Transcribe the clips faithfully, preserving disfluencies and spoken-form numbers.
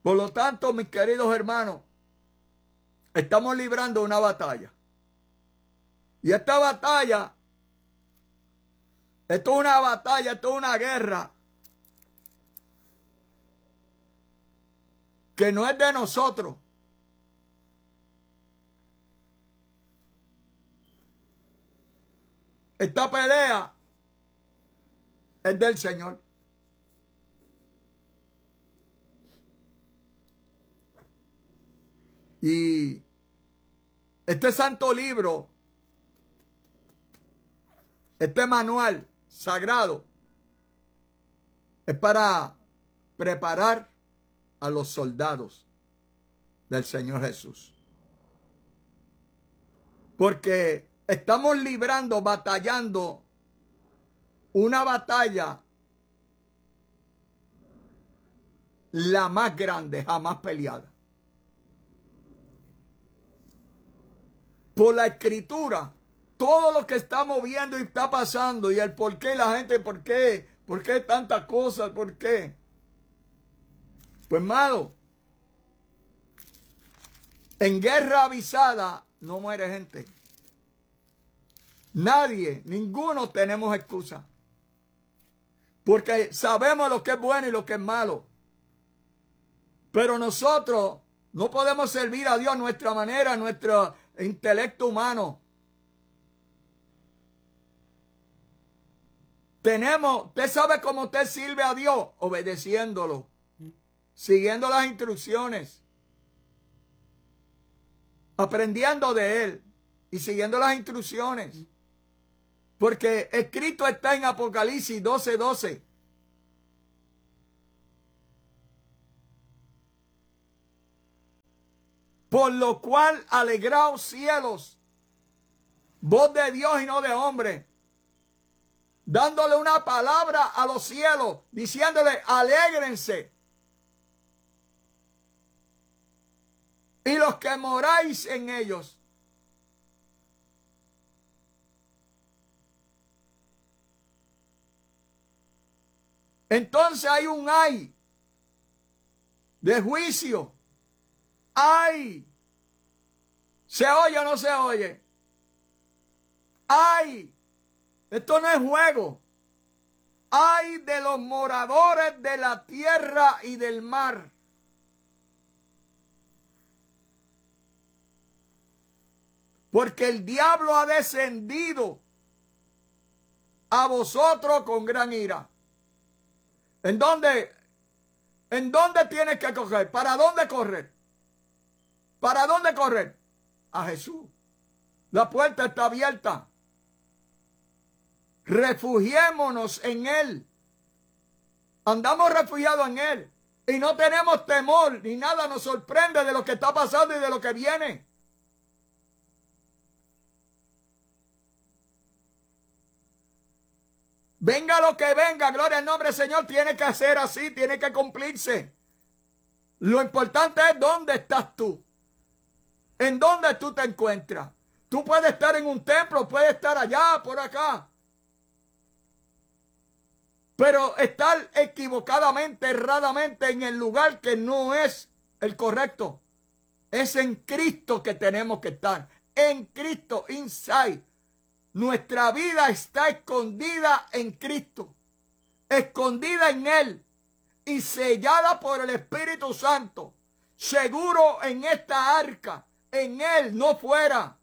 Por lo tanto, mis queridos hermanos, estamos librando una batalla. Y esta batalla, esto es una batalla, esto es una guerra que no es de nosotros. Esta pelea es del Señor. Y este santo libro, este manual sagrado, es para preparar a los soldados del Señor Jesús. Porque estamos librando, batallando una batalla la más grande jamás peleada. Por la Escritura, todo lo que estamos viendo y está pasando y el por qué la gente, por qué, por qué tantas cosas, por qué. Pues, hermano, en guerra avisada no muere gente. Nadie, ninguno tenemos excusa. Porque sabemos lo que es bueno y lo que es malo. Pero nosotros no podemos servir a Dios a nuestra manera, a nuestro intelecto humano. Tenemos, usted sabe cómo usted sirve a Dios, obedeciéndolo, siguiendo las instrucciones, aprendiendo de Él y siguiendo las instrucciones. Porque escrito está en Apocalipsis doce doce. Por lo cual alegraos cielos, voz de Dios y no de hombre, dándole una palabra a los cielos, diciéndole alégrense. Y los que moráis en ellos. Entonces hay un ay de juicio. Ay. ¿Se oye o no se oye? Ay. Esto no es juego. Ay de los moradores de la tierra y del mar. Porque el diablo ha descendido a vosotros con gran ira. ¿En dónde? ¿En dónde tienes que correr? ¿Para dónde correr? ¿Para dónde correr? A Jesús. La puerta está abierta. Refugiémonos en Él. Andamos refugiados en Él. Y no tenemos temor, ni nada nos sorprende de lo que está pasando y de lo que viene. Venga lo que venga, gloria al nombre del Señor, tiene que ser así, tiene que cumplirse. Lo importante es dónde estás tú. En dónde tú te encuentras. Tú puedes estar en un templo, puedes estar allá, por acá. Pero estar equivocadamente, erradamente en el lugar que no es el correcto. Es en Cristo que tenemos que estar. En Cristo, inside. Nuestra vida está escondida en Cristo, escondida en Él y sellada por el Espíritu Santo, seguro en esta arca, en Él, no fuera.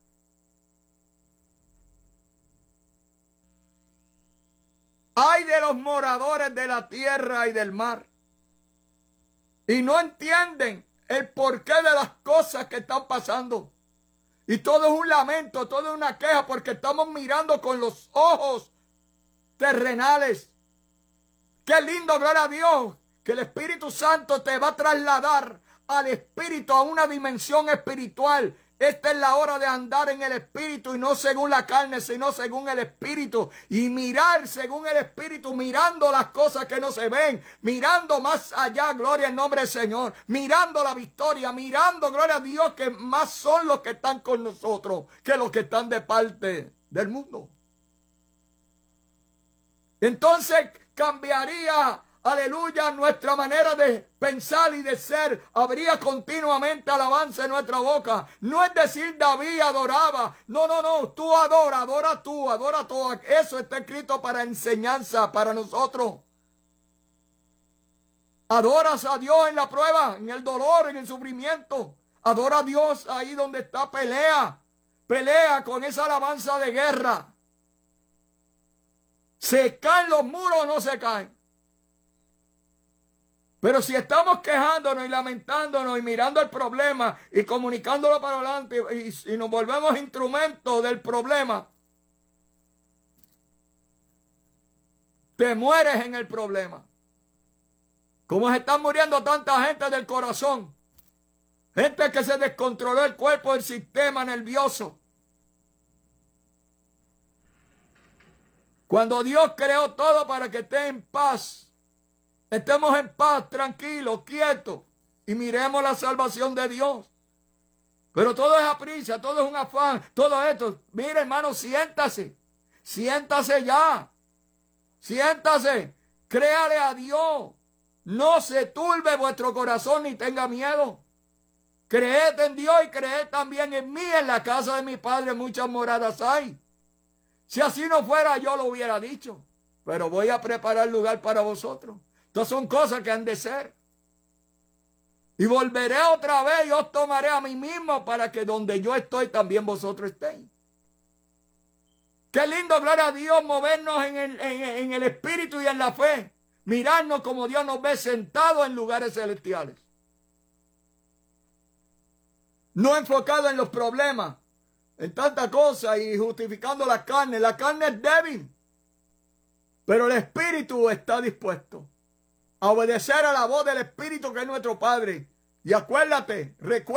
Ay de los moradores de la tierra y del mar, y no entienden el porqué de las cosas que están pasando. Y todo es un lamento, todo es una queja, porque estamos mirando con los ojos terrenales. Qué lindo, gloria a Dios, que el Espíritu Santo te va a trasladar al Espíritu, a una dimensión espiritual. Esta es la hora de andar en el Espíritu y no según la carne, sino según el Espíritu. Y mirar según el Espíritu, mirando las cosas que no se ven, mirando más allá, gloria al nombre del Señor, mirando la victoria, mirando, gloria a Dios, que más son los que están con nosotros que los que están de parte del mundo. Entonces cambiaría aleluya, nuestra manera de pensar y de ser, habría continuamente alabanza en nuestra boca. No es decir David adoraba. No, no, no. Tú adora, adora tú, adora tú. Eso está escrito para enseñanza para nosotros. Adoras a Dios en la prueba, en el dolor, en el sufrimiento. Adora a Dios ahí donde está, pelea. Pelea con esa alabanza de guerra. ¿Se caen los muros o no se caen? Pero si estamos quejándonos y lamentándonos y mirando el problema y comunicándolo para adelante y, y nos volvemos instrumentos del problema, te mueres en el problema. Como se están muriendo tanta gente del corazón, gente que se descontroló el cuerpo, el sistema nervioso. Cuando Dios creó todo para que esté en paz, estemos en paz, tranquilos, quietos, y miremos la salvación de Dios. Pero todo es aprisa, todo es un afán, todo esto. Mire, hermano, siéntase, siéntase ya, siéntase, créale a Dios. No se turbe vuestro corazón ni tenga miedo. Creed en Dios y creed también en mí. En la casa de mi Padre muchas moradas hay. Si así no fuera, yo lo hubiera dicho. Pero voy a preparar lugar para vosotros. Estas son cosas que han de ser. Y volveré otra vez y os tomaré a mí mismo para que donde yo estoy también vosotros estéis. Qué lindo, gloria a Dios, movernos en el, en, en el espíritu y en la fe. Mirarnos como Dios nos ve sentados en lugares celestiales. No enfocado en los problemas, en tanta cosa y justificando la carne. La carne es débil, pero el espíritu está dispuesto a obedecer a la voz del Espíritu que es nuestro Padre. Y acuérdate, recuerda.